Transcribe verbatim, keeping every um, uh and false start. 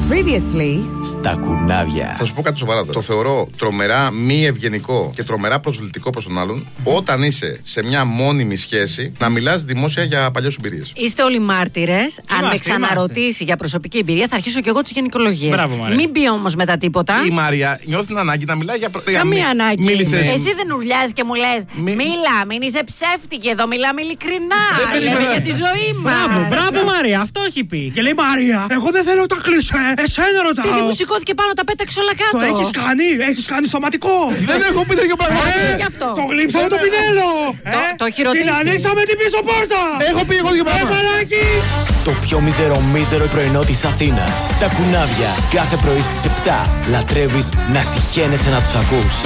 Previously στα κουνάβια. Θα σου πω κάτι σοβαρά. Το θεωρώ τρομερά μη ευγενικό και τρομερά προσβλητικό προς τον άλλον όταν είσαι σε μια μόνιμη σχέση να μιλάς δημόσια για παλιές εμπειρίες. Είστε όλοι μάρτυρες. Αν με ξαναρωτήσει για προσωπική εμπειρία, θα αρχίσω και εγώ τις γενικολογίες. Μην πει όμως μετά τίποτα. Η Μάρια νιώθει την ανάγκη να μιλάει για. Καμία ανάγκη. Μίλησες. Εσύ δεν ουρλιάζεις και μου λες Μι... Μίλα, μην είσαι ψεύτικη εδώ, μιλάμε ειλικρινά. Λέμε για τη ζωή μας. Μπράβο, μπράβο Μάρια, αυτό έχει πει. Και λέει Μάρια, εγώ δεν θέλω τα κλεισέ, εσένα ρωτάω. Επειδή μου σηκώθηκε πάνω, τα πέταξε όλα κάτω. Το έχεις κάνει, έχεις κάνει στοματικό. Δεν έχω πει τέτοιο πράγμα. Το γλύψαμε το πινέλο. Το έχει ρωτήσει. Την ανοίξαμε την πίσω πόρτα. Έχω πει εγώ τέτοιο πράγμα. Το πιο μίζερο μίζερο πρωινό της Αθήνας. Τα κουνάβια κάθε πρωί στις επτά. Λατρεύεις να συχαίνεσαι να τους ακούς.